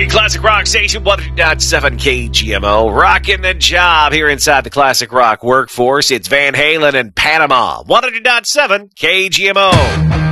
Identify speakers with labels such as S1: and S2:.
S1: Classic Rock Station 100.7 KGMO. Rocking the job here inside the Classic Rock workforce. It's Van Halen and Panama. 100.7 KGMO.